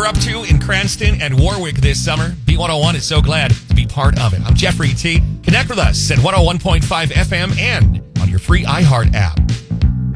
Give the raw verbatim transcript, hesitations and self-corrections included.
up to in Cranston and Warwick this summer. B one oh one is so glad to be part of it. I'm Jeffrey T. Connect with us at one oh one point five F M and on your free iHeart app.